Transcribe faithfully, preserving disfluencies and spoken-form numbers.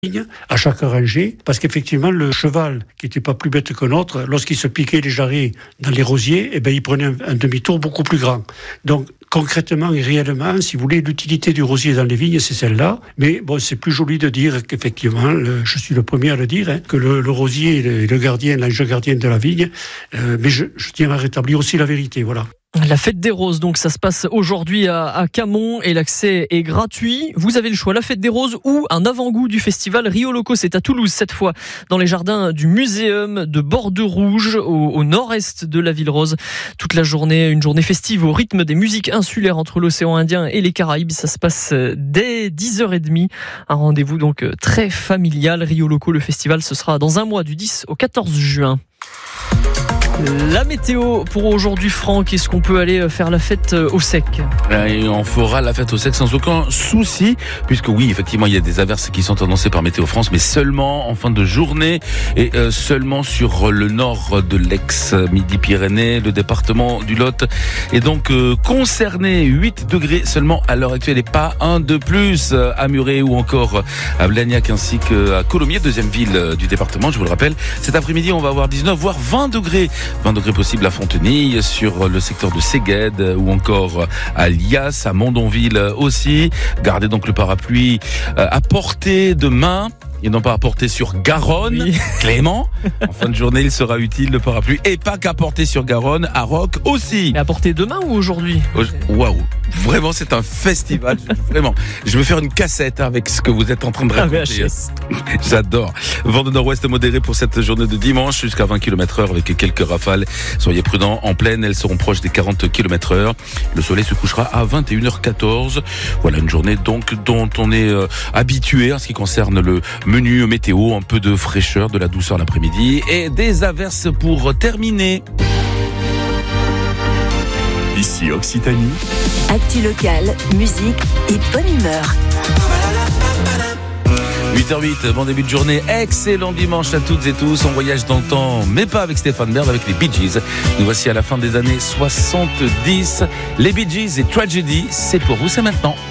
à chaque rangée, parce qu'effectivement le cheval, qui n'était pas plus bête que l'autre, lorsqu'il se piquait les jarrets dans les rosiers, eh ben, il prenait un, un demi-tour beaucoup plus grand. Donc concrètement et réellement, si vous voulez, l'utilité du rosier dans les vignes, c'est celle-là. Mais bon, c'est plus joli de dire qu'effectivement, le, je suis le premier à le dire, hein, que le, le rosier est le, le gardien, l'ange gardien de la vigne. Euh, mais je, je tiens à rétablir aussi la vérité, voilà. La fête des roses, donc ça se passe aujourd'hui à, à Camon et l'accès est gratuit. Vous avez le choix, la fête des roses ou un avant-goût du festival Rio Loco. C'est à Toulouse cette fois, dans les jardins du Muséum de Bordeaux-Rouge, au, au nord-est de la ville rose. Toute la journée, une journée festive au rythme des musiques insulaires entre l'océan Indien et les Caraïbes. Ça se passe dès dix heures trente. Un rendez-vous donc très familial. Rio Loco, le festival, ce sera dans un mois, du dix au quatorze juin. La météo pour aujourd'hui, Franck, est-ce qu'on peut aller faire la fête au sec ? Et on fera la fête au sec sans aucun souci, puisque oui, effectivement, il y a des averses qui sont annoncées par Météo France, mais seulement en fin de journée et euh, seulement sur le nord de l'ex-Midi-Pyrénées, le département du Lot. Et donc euh, concerné, huit degrés seulement à l'heure actuelle et pas un de plus à Muret ou encore à Blagnac ainsi qu'à Colomiers, deuxième ville du département, je vous le rappelle. Cet après-midi, on va avoir dix-neuf voire vingt degrés. vingt degrés possibles à Fontenay, sur le secteur de Séguède ou encore à Lias, à Mondonville aussi. Gardez donc le parapluie à portée de main et non pas à porter sur Garonne. Oui. Clément, en fin de journée, il sera utile le parapluie et pas qu'à porter sur Garonne, à Roc aussi. Mais à porter demain ou aujourd'hui ? Waouh, vraiment c'est un festival. Vraiment, je vais faire une cassette avec ce que vous êtes en train de raconter. J'adore. Vent de nord-ouest modéré pour cette journée de dimanche, jusqu'à vingt kilomètres heure avec quelques rafales. Soyez prudents, en pleine, elles seront proches des quarante kilomètres heure. Le soleil se couchera à vingt et une heures quatorze. Voilà une journée donc dont on est euh, habitué en ce qui concerne le menu météo, un peu de fraîcheur, de la douceur l'après-midi et des averses pour terminer. Ici Occitanie. Actu locale, musique et bonne humeur. huit heures huit, bon début de journée, excellent dimanche à toutes et tous. On voyage dans le temps, mais pas avec Stéphane Bern, avec les Bee Gees. Nous voici à la fin des années soixante-dix. Les Bee Gees et Tragedy, c'est pour vous, c'est maintenant.